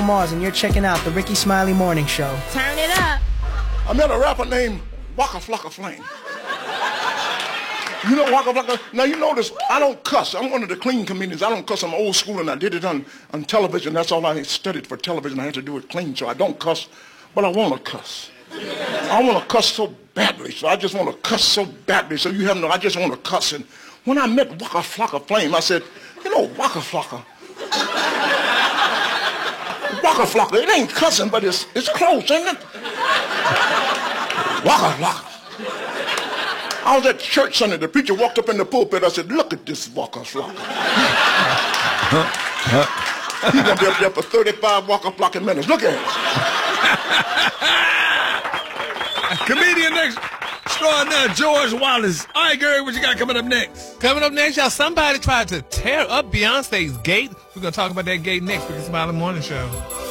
Mars, and you're checking out the Ricky Smiley Morning Show. Turn it up. I met a rapper named Waka Flocka Flame. You know Waka Flocka? Now you notice I don't cuss. I'm one of the clean comedians. I don't cuss. I'm old school, and I did it on television. That's all I studied for television. I had to do it clean, so I don't cuss. But I want to cuss. I want to cuss so badly, so I just want to cuss so badly. So you have no, I just want to cuss. And when I met Waka Flocka Flame, I said, you know, Waka Flocka. Waka Flocka, it ain't cussing, but it's close, ain't it? Waka Flocka. I was at church Sunday. The preacher walked up in the pulpit. I said, look at this Waka Flocka. He's going to be up there for 35 Waka Flocka minutes. Look at it. Comedian next extraordinaire, George Wallace. All right, Gary, what you got coming up next? Coming up next, y'all, somebody tried to tear up Beyonce's gate. We're going to talk about that gate next. Ricky Smiley Morning Show.